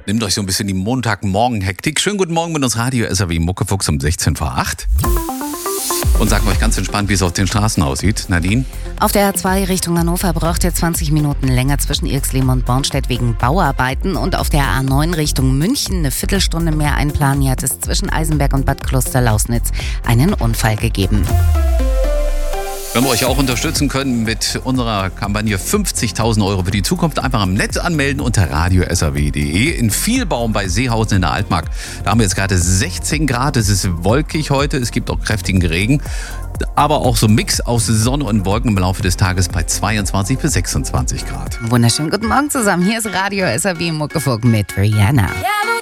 Nimmt euch so ein bisschen die Montagmorgen-Hektik. Schönen guten Morgen mit uns Radio SAW Muckefuchs um 16 vor 8. Und sagen euch ganz entspannt, wie es auf den Straßen aussieht. Nadine? Auf der A2 Richtung Hannover braucht ihr 20 Minuten länger zwischen Irxleben und Bornstedt wegen Bauarbeiten. Und auf der A9 Richtung München eine Viertelstunde mehr einplanen. Hier hat es zwischen Eisenberg und Bad Kloster-Lausnitz einen Unfall gegeben. Wenn wir euch auch unterstützen können mit unserer Kampagne 50.000 Euro für die Zukunft, einfach im Netz anmelden unter radiosaw.de. In Vielbaum bei Seehausen in der Altmark. Da haben wir jetzt gerade 16 Grad. Es ist wolkig heute. Es gibt auch kräftigen Regen. Aber auch so ein Mix aus Sonne und Wolken im Laufe des Tages bei 22 bis 26 Grad. Wunderschönen guten Morgen zusammen. Hier ist Radio SAW Muckefuchs mit Rihanna.